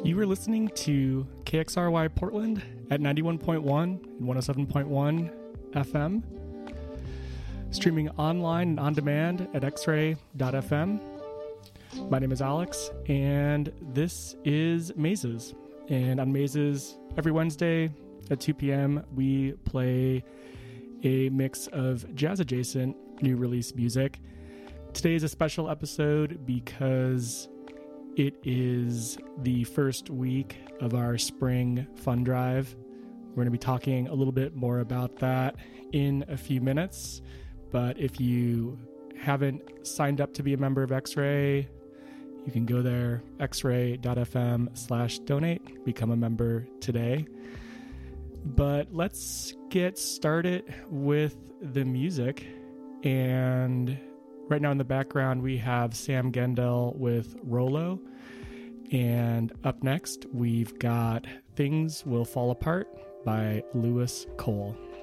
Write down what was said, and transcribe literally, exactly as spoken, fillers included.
You were listening to K X R Y Portland at ninety-one point one and one oh seven point one F M, streaming online and on demand at x ray dot f m. My name is Alex, and this is Mazes. And on Mazes, every Wednesday at two p.m., we play a mix of jazz-adjacent new release music. Today is a special episode because it is the first week of our spring fun drive. We're going to be talking a little bit more about that in a few minutes. But if you haven't signed up to be a member of X-Ray, you can go there, x ray dot f m slash donate, become a member today. But let's get started with the music. And right now in the background, we have Sam Gendel with Rolo. And up next, we've got Things Will Fall Apart by Louis Cole.